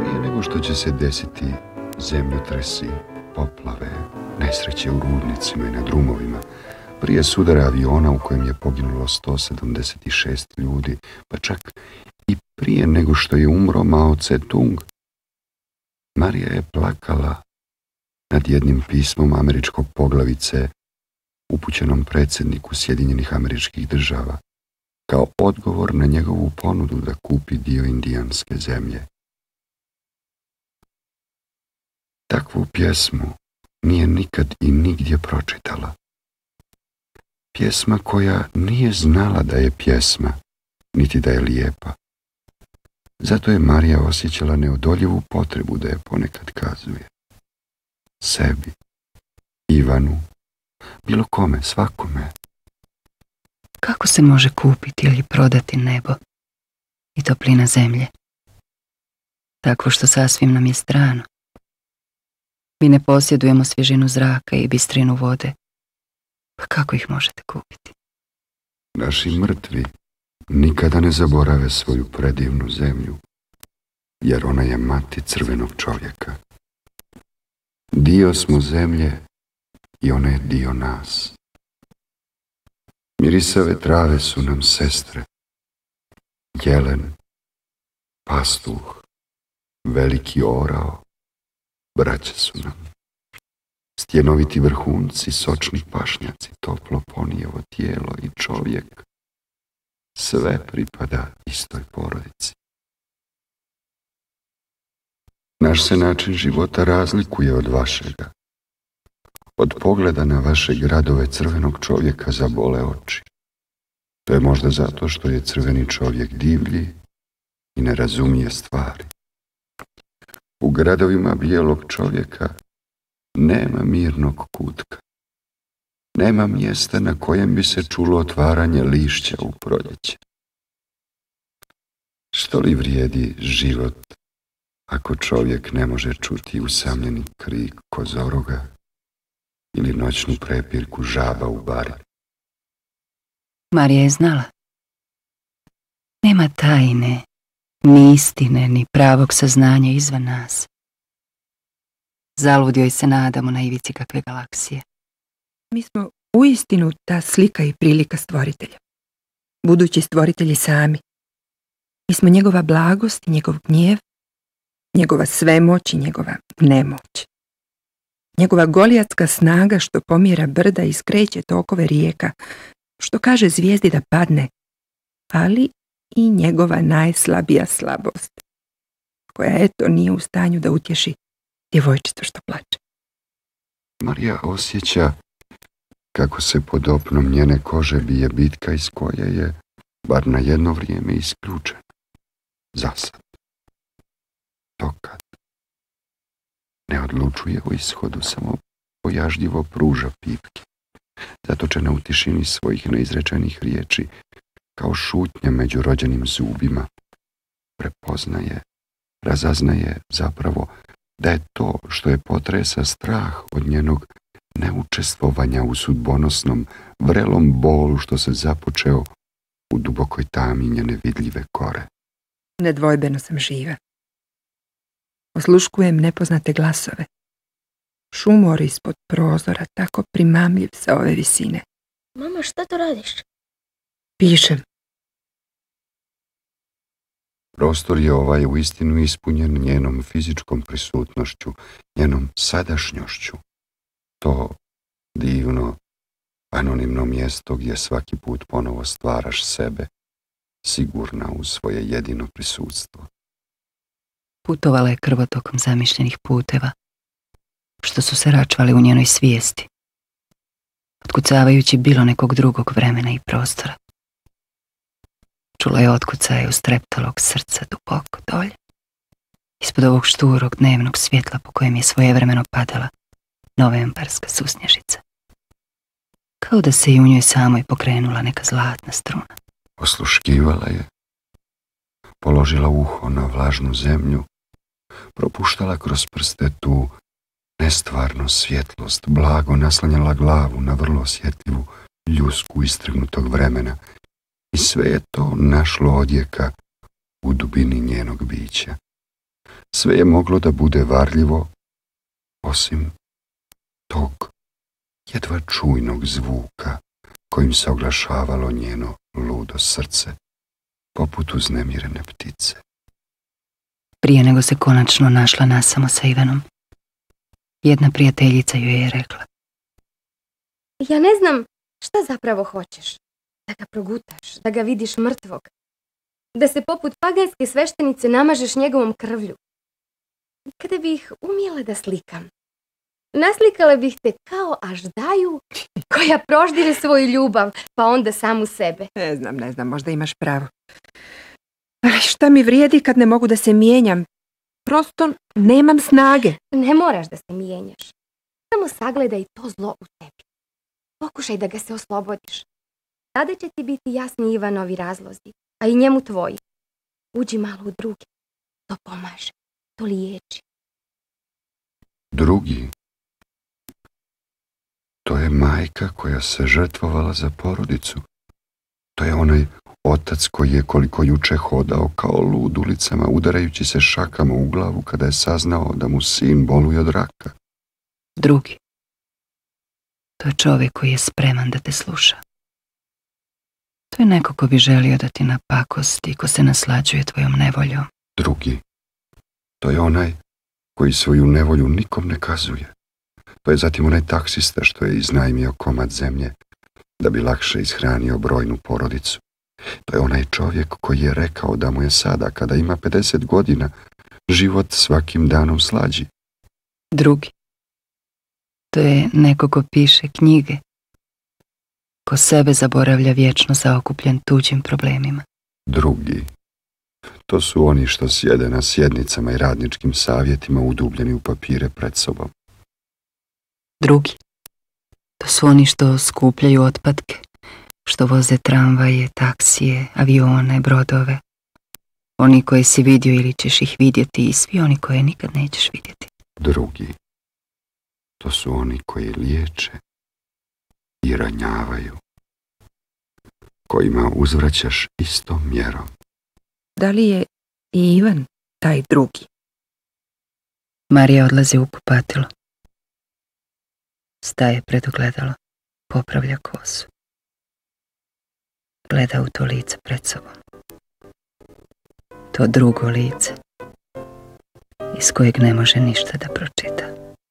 Prije nego što će se desiti zemljotresi, poplave, nesreće u rudnicima i na drumovima, prije sudara aviona u kojem je poginulo 176 ljudi, pa čak i prije nego što je umro Mao Tse-tung, Marija je plakala nad jednim pismom američkog poglavice upućenom predsjedniku Sjedinjenih Američkih Država kao odgovor na njegovu ponudu da kupi dio indijanske zemlje. Takvu pjesmu nije nikad i nigdje pročitala. Pjesma koja nije znala da je pjesma, niti da je lijepa. Zato je Marija osjećala neodoljivu potrebu da je ponekad kazuje. Sebi, Ivanu, bilo kome, svakome. Kako se može kupiti ili prodati nebo i toplina zemlje? Tako što sasvim nam je strano. Mi ne posjedujemo svježinu zraka i bistrinu vode. Pa kako ih možete kupiti? Naši mrtvi nikada ne zaborave svoju predivnu zemlju, jer ona je mati crvenog čovjeka. Dio smo zemlje i ona je dio nas. Mirisave trave su nam sestre. Jelen, pastuh, veliki orao, braća su nam. Stjenoviti vrhunci, sočni pašnjaci, toplo ponijevo tijelo i čovjek. Sve pripada istoj porodici. Naš se način života razlikuje od vašega. Od pogleda na vaše gradove crvenog čovjeka zabole oči. To je možda zato što je crveni čovjek divlji i ne razumije stvari. U gradovima bijelog čovjeka nema mirnog kutka. Nema mjesta na kojem bi se čulo otvaranje lišća u proljeće. Što li vrijedi život ako čovjek ne može čuti usamljeni krik kozoroga ili noćnu prepirku žaba u bari? Marija je znala. Nema tajne, ni istine, ni pravog saznanja izvan nas. Zaludio se nadamo na ivici kakve galaksije. Mi smo uistinu ta slika i prilika stvoritelja. Budući stvoritelji sami. Mi smo njegova blagost i njegov gnjev, njegova svemoć i njegova nemoć. Njegova golijatska snaga što pomjera brda i skreće tokove rijeka, što kaže zvijezdi da padne, ali i njegova najslabija slabost, koja eto nije u stanju da utješi djevojčicu što plače. Marija osjeća kako se pod opnom njene kože bije bitka iz koje je, bar na jedno vrijeme, isključena. Zasad. Dokad. Ne odlučuje o ishodu, samo pojažljivo pruža pipke, zatočena u tišini svojih neizrečenih riječi, kao šutnja među rođenim zubima. Prepoznaje, razaznaje zapravo da je to što je potresa strah od njenog neučestvovanja u sudbonosnom, vrelom bolu što se započeo u dubokoj tami njene vidljive kore. Nedvojbeno sam živa. Osluškujem nepoznate glasove. Šumor ispod prozora, tako primamljiv sa ove visine. Mama, šta to radiš? Pišem. Prostor je ovaj uistinu ispunjen njenom fizičkom prisutnošću, njenom sadašnjošću. To divno, anonimno mjesto gdje svaki put ponovo stvaraš sebe, sigurna u svoje jedino prisutstvo. Putovala je krvotokom zamišljenih puteva, što su se račvali u njenoj svijesti, otkucavajući bilo nekog drugog vremena i prostora. Čula je otkucaje ustreptalog srca duboko dolje, ispod ovog šturog dnevnog svjetla po kojem je svojevremeno padala novembarska susnježica. Kao da se i u njoj samoj pokrenula neka zlatna struna. Osluškivala je, položila uho na vlažnu zemlju, propuštala kroz prste tu nestvarnu svjetlost, blago naslanjala glavu na vrlo osjetljivu ljusku istrgnutog vremena i sve je to našlo odjeka u dubini njenog bića. Sve je moglo da bude varljivo, osim tog jedva čujnog zvuka kojim se oglašavalo njeno ludo srce, poput uznemirene ptice. Prije nego se konačno našla nasamo sa Ivanom, jedna prijateljica joj je rekla: Ja ne znam šta zapravo hoćeš. Da ga progutaš, da ga vidiš mrtvog. Da se poput paganske sveštenice namažeš njegovom krvlju. Kada bih umjela da slikam, naslikala bih te kao aždaju koja proždire svoju ljubav, pa onda samu sebe. Ne znam, možda imaš pravo. Ali šta mi vrijedi kad ne mogu da se mijenjam? Prosto nemam snage. Ne moraš da se mijenjaš. Samo sagledaj to zlo u tebi. Pokušaj da ga se oslobodiš. Tada će ti biti jasni Ivanovi razlozi, a i njemu tvoji. Uđi malo u druge. To pomaže. To liječi. Drugi. To je majka koja se žrtvovala za porodicu. To je onaj otac koji je koliko juče hodao kao lud ulicama, udarajući se šakama u glavu kada je saznao da mu sin boluje od raka. Drugi. To je čovjek koji je spreman da te sluša. To je neko ko bi želio da ti napakosti i ko se naslađuje tvojom nevoljom. Drugi. To je onaj koji svoju nevolju nikom ne kazuje. To je zatim onaj taksista što je iznajmio komad zemlje da bi lakše ishranio brojnu porodicu. To je onaj čovjek koji je rekao da mu je sada, kada ima 50 godina, život svakim danom slađi. Drugi. To je neko ko piše knjige, ko sebe zaboravlja vječno zaokupljen tuđim problemima. Drugi. To su oni što sjede na sjednicama i radničkim savjetima udubljeni u papire pred sobom. Drugi. To su oni što skupljaju otpadke, što voze tramvaje, taksije, avione, brodove. Oni koje si vidio ili ćeš ih vidjeti i svi oni koje nikad nećeš vidjeti. Drugi. To su oni koji liječe i ranjavaju, kojima uzvraćaš istom mjerom. Da li je i Ivan taj drugi? Marija odlazi u kupatilo. Staje pred ogledalo, popravlja kosu. Gleda u to lice pred sobom. To drugo lice, iz kojeg ne može ništa da pročita.